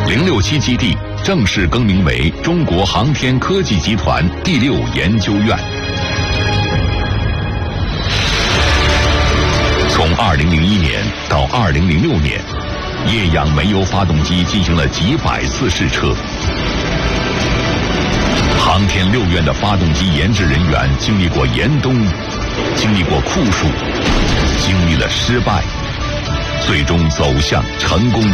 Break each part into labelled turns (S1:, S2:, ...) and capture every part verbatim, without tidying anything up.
S1: 零六七基地正式更名为中国航天科技集团第六研究院。从二零零一年到二零零六年，液氧煤油发动机进行了几百次试车。航天六院的发动机研制人员经历过严冬，经历过酷暑，经历了失败，最终走向成功。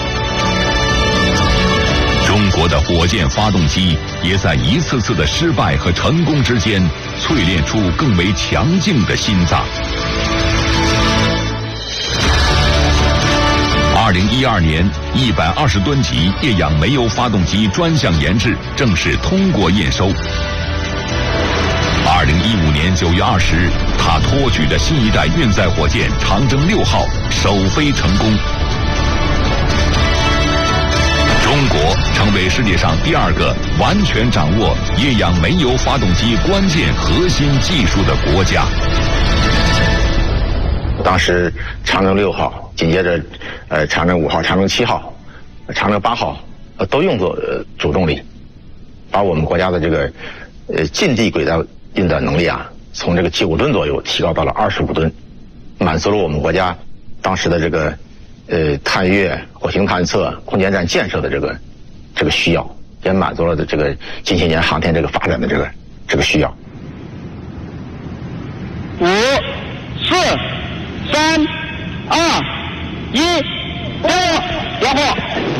S1: 中国的火箭发动机也在一次次的失败和成功之间淬炼出更为强劲的心脏。二零一二年，一百二十吨级液氧煤油发动机专项研制正式通过验收。二零一五年九月二十日，它托举的新一代运载火箭长征六号首飞成功。中国成为世界上第二个完全掌握液氧煤油发动机关键核心技术的国家。
S2: 当时长征六号，紧接着呃长征五号、长征七号、长征八号呃都用作呃主动力，把我们国家的这个呃近地轨道运载能力啊，从这个九吨左右提高到了二十五吨，满足了我们国家当时的这个呃探月、火星探测、空间站建设的这个这个需要，也满足了这个近些年航天这个发展的这个这个需要。
S3: 五、四、三、二、一，点火，点火。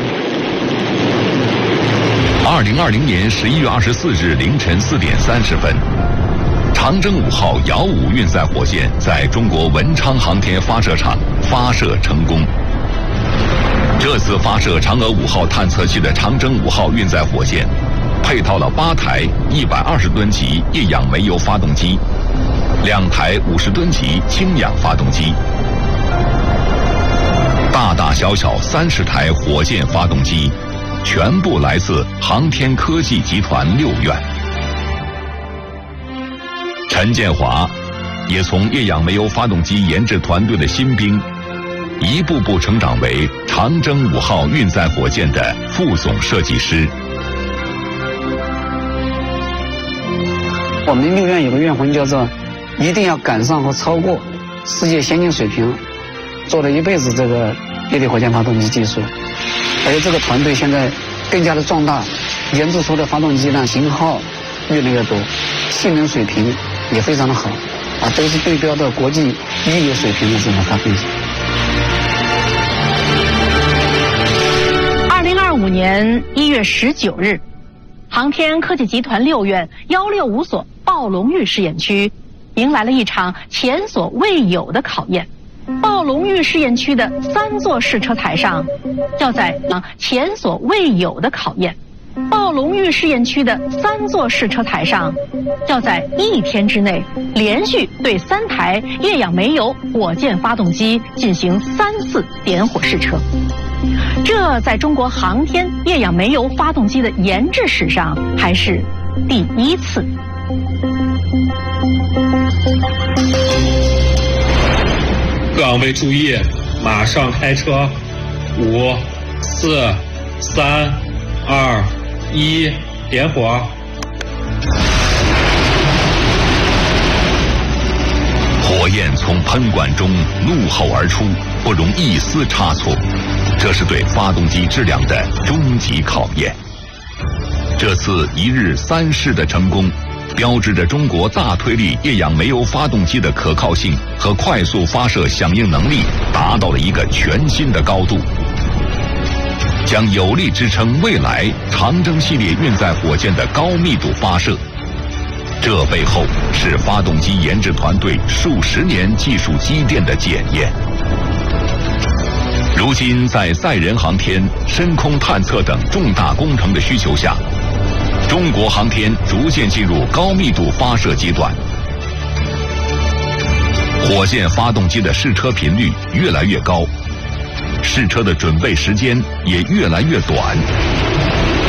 S1: 二零二零年十一月二十四日凌晨四点三十分，长征五号遥五运载火箭在中国文昌航天发射场发射成功。这次发射嫦娥五号探测器的长征五号运载火箭，配套了八台一百二十吨级液氧煤油发动机，两台五十吨级氢氧发动机，大大小小三十台火箭发动机，全部来自航天科技集团六院。陈建华也从液氧煤油发动机研制团队的新兵，一步步成长为长征五号运载火箭的副总设计师。
S4: 我们六院有个院魂叫做一定要赶上和超过世界先进水平，做了一辈子这个液体火箭发动机技术，而且这个团队现在更加的壮大，研制出的发动机呢型号越来越多，性能水平也非常的好，啊，都是对标的国际一流水平的这种发动机。
S5: 二零二五年一月十九日，航天科技集团六院幺六五所暴龙峪试验区迎来了一场前所未有的考验。暴龙峪试验区的三座试车台上，要在啊前所未有的考验。暴龙峪试验区的三座试车台上，要在一天之内连续对三台液氧煤油火箭发动机进行三次点火试车。这在中国航天液氧煤油发动机的研制史上还是第一次。
S6: 各位注意，马上开车！五、四、三、二、一，点火！
S1: 火焰从喷管中怒吼而出，不容一丝差错。这是对发动机质量的终极考验。这次一日三试的成功，标志着中国大推力液氧煤油发动机的可靠性和快速发射响应能力达到了一个全新的高度，将有力支撑未来长征系列运载火箭的高密度发射。这背后是发动机研制团队数十年技术积淀的检验。如今，在载人航天、深空探测等重大工程的需求下，中国航天逐渐进入高密度发射阶段，火箭发动机的试车频率越来越高，试车的准备时间也越来越短。